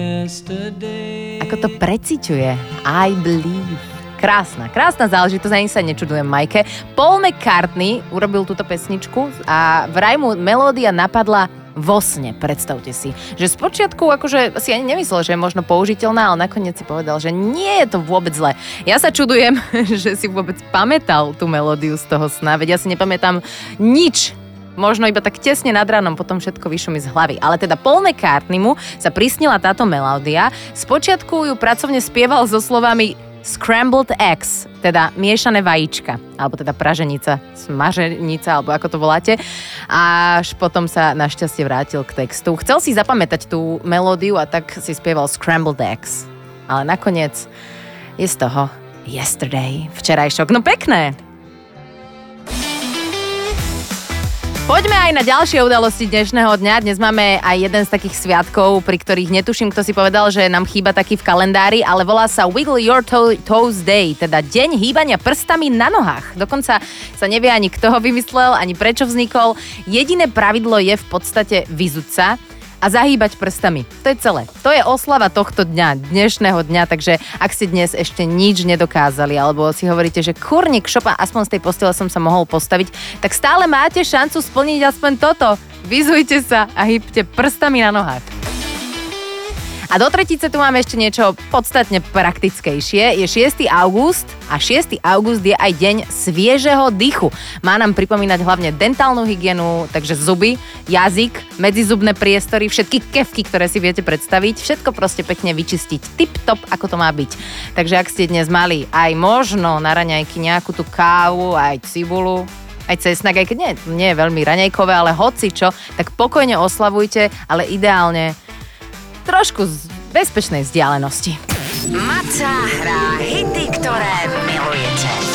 Ako to preciťuje. I believe. Krásna záležitosť, ani sa nečudujem Majke. Paul McCartney urobil túto pesničku a vraj mu melódia napadla vo sne, predstavte si. Že spočiatku akože si ani nemyslel, že je možno použiteľná, ale nakoniec si povedal, že nie je to vôbec zle. Ja sa čudujem, že si vôbec pamätal tú melódiu z toho sna, veď ja si nepamätám nič. Možno iba tak tesne nad ránom, potom všetko vyšlo mi z hlavy. Ale teda Paul McCartneymu sa prisnila táto melódia. Spočiatku ju pracovne spieval so slovami scrambled eggs, teda miešané vajíčka, alebo teda praženica, smaženica, alebo ako to voláte. Až potom sa našťastie vrátil k textu. Chcel si zapamätať tú melódiu a tak si spieval scrambled eggs. Ale nakoniec je z toho yesterday, včerajšok. No pekné! Poďme aj na ďalšie udalosti dnešného dňa. Dnes máme aj jeden z takých sviatkov, pri ktorých netuším, kto si povedal, že nám chýba taký v kalendári, ale volá sa Wiggle Your Toes Day, teda deň hýbania prstami na nohách. Dokonca sa nevie ani kto ho vymyslel, ani prečo vznikol. Jediné pravidlo je v podstate vyzuť sa a zahýbať prstami. To je celé. To je oslava tohto dňa, dnešného dňa, takže ak ste dnes ešte nič nedokázali, alebo si hovoríte, že kurník šopa, aspoň z tej postele som sa mohol postaviť, tak stále máte šancu splniť aspoň toto. Vyzujte sa a hýbte prstami na nohách. A do tretice tu máme ešte niečo podstatne praktickejšie. Je 6. august a 6. august je aj deň sviežeho dychu. Má nám pripomínať hlavne dentálnu hygienu, takže zuby, jazyk, medzizubné priestory, všetky kefky, ktoré si viete predstaviť, všetko proste pekne vyčistiť. Tip-top, ako to má byť. Takže ak ste dnes mali aj možno na raňajky nejakú tú kávu, aj cibulu, aj cesnak, aj keď nie je veľmi raňajkové, ale hoci čo, tak pokojne oslavujte, ale ideálne trošku z bezpečnej vzdialenosti. Maca hrá hity, ktoré milujete.